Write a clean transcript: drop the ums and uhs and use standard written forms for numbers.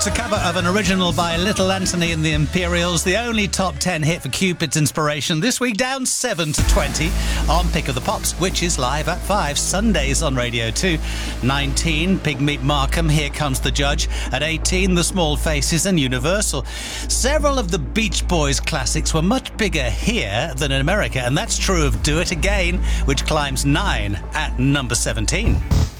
It's a cover of an original by Little Anthony and the Imperials, the only top 10 hit for Cupid's Inspiration. This week down 7 to 20 on Pick of the Pops, which is live at 5 Sundays on Radio 2. 19, Pigmeat Markham, Here Comes the Judge. At 18, The Small Faces and Universal. Several of the Beach Boys classics were much bigger here than in America, and that's true of Do It Again, which climbs 9 at number 17.